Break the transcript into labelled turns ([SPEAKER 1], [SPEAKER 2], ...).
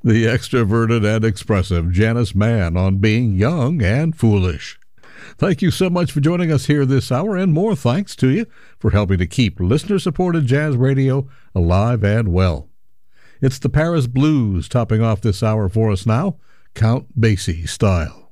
[SPEAKER 1] the extroverted and expressive Janice Mann on being young and foolish. Thank you so much for joining us here this hour, and more thanks to you for helping to keep listener-supported jazz radio alive and well. It's the Paris Blues topping off this hour for us now, Count Basie style.